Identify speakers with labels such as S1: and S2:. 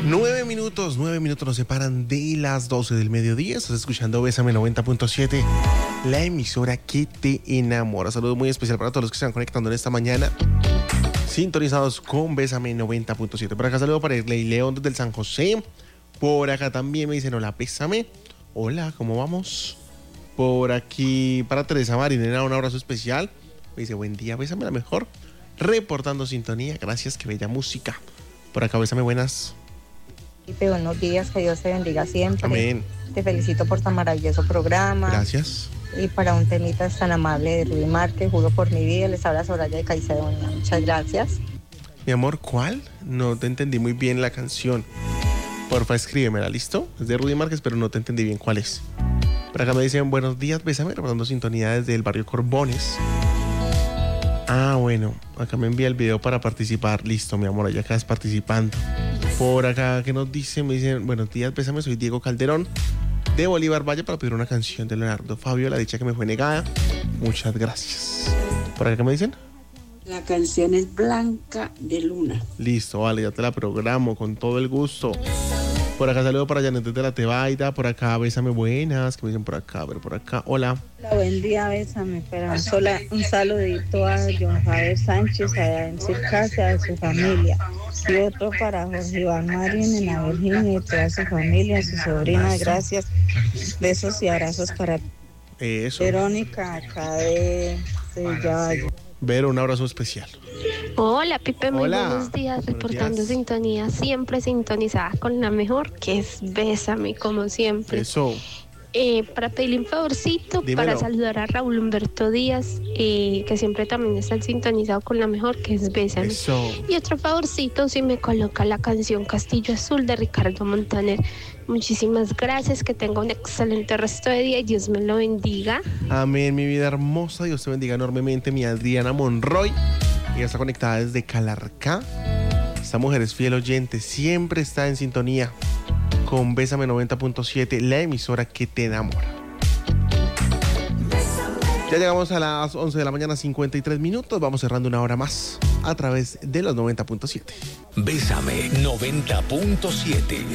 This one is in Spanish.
S1: 9 minutos nos separan de las 12 del mediodía. Estás escuchando Bésame 90.7, la emisora que te enamora. Saludo muy especial para todos los que se están conectando en esta mañana, sintonizados con Bésame 90.7. Por acá saludo para Irley León desde el San José. Por acá también me dicen hola, Bésame. Hola, ¿cómo vamos? Por aquí para Teresa Marinera, un abrazo especial. Me dice, buen día, Bésame la mejor. Reportando sintonía, gracias, qué bella música. Por acá, Bésame, buenas.
S2: Buenos días, que Dios te bendiga siempre.
S1: Amén.
S2: Te felicito por tan maravilloso programa.
S1: Gracias.
S2: Y para un temita tan amable de Rudy Márquez, juro por mi vida, les habla Soraya de Caicedo. Muchas gracias.
S1: Mi amor, ¿cuál? No te entendí muy bien la canción. Porfa, escríbemela, ¿listo? Es de Rudy Márquez, pero no te entendí bien cuál es. Por acá me dicen, buenos días, Bésame, reportando sintonía desde el barrio Corbones. Ah, bueno, acá me envía el video para participar. Listo, mi amor, allá acá es participando. Por acá, ¿qué nos dicen? Me dicen, buenos días, Bésame, soy Diego Calderón de Bolívar Valle para pedir una canción de Leonardo Fabio, La dicha que me fue negada. Muchas gracias. ¿Por acá qué me dicen?
S3: La canción es Blanca de Luna.
S1: Listo, vale, ya te la programo con todo el gusto. Por acá saludo para Janet de la Tebaida. Por acá, Bésame, buenas. ¿Qué me dicen por acá? A ver, por acá, hola.
S4: Hola, buen día, Bésame. Pero un saludito a John Javier Sánchez, allá en su casa, a su familia. Y otro para Jorge Iván Marín, en la Virginia, y toda su familia, su sobrina. Gracias. Besos y abrazos para
S1: Eso.
S4: Verónica, acá de Sevilla.
S1: Vero, un abrazo especial.
S5: Hola, Pipe, muy
S1: Hola.
S5: buenos días. Reportando
S1: días.
S5: sintonía, siempre sintonizada con la mejor, que es Bésame, como siempre.
S1: Eso.
S5: Para pedirle un favorcito,
S1: Dímelo.
S5: para saludar a Raúl Humberto Díaz, que siempre también está sintonizado con la mejor, que es Bésame.
S1: Eso.
S5: Y otro favorcito, si me coloca la canción Castillo Azul de Ricardo Montaner. Muchísimas gracias, que tenga un excelente resto de día y Dios me lo bendiga.
S1: Amén, mi vida hermosa. Dios te bendiga enormemente, mi Adriana Monroy. Ella está conectada desde Calarcá. Esta mujer es fiel oyente, siempre está en sintonía con Bésame 90.7, la emisora que te enamora. Ya llegamos a las 11 de la mañana, 53 minutos. Vamos cerrando una hora más a través de los 90.7.
S6: Bésame 90.7.